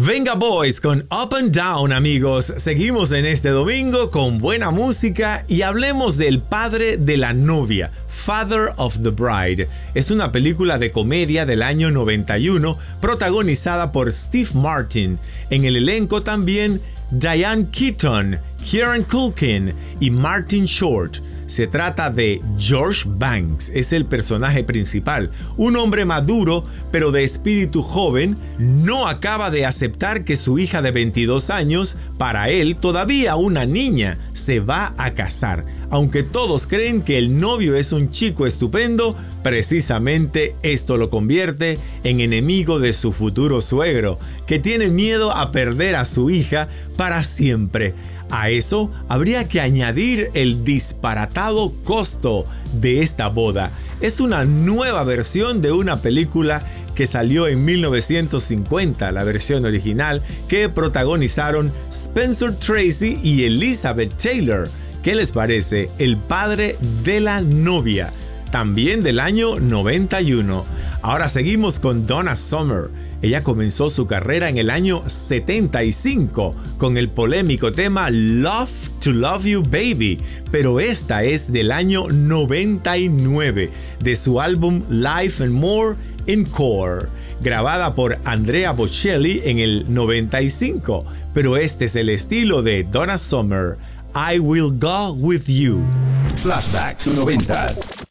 Venga Boys con Up and Down, amigos. Seguimos en este domingo con buena música y hablemos del padre de la novia, Father of the Bride. Es una película de comedia del año 91 protagonizada por Steve Martin. En el elenco también Diane Keaton, Kieran Culkin y Martin Short. Se trata de George Banks, es el personaje principal. Un hombre maduro, pero de espíritu joven, no acaba de aceptar que su hija de 22 años, para él todavía una niña, se va a casar. Aunque todos creen que el novio es un chico estupendo, precisamente esto lo convierte en enemigo de su futuro suegro, que tiene miedo a perder a su hija para siempre. A eso habría que añadir el disparatado costo de esta boda. Es una nueva versión de una película que salió en 1950, la versión original, que protagonizaron Spencer Tracy y Elizabeth Taylor. ¿Qué les parece? El padre de la novia, también del año 91. Ahora seguimos con Donna Summer. Ella comenzó su carrera en el año 75 con el polémico tema Love to Love You Baby, pero esta es del año 99 de su álbum Life and More Encore, grabada por Andrea Bocelli en el 95, pero este es el estilo de Donna Summer, I Will Go With You. Flashback to 90s.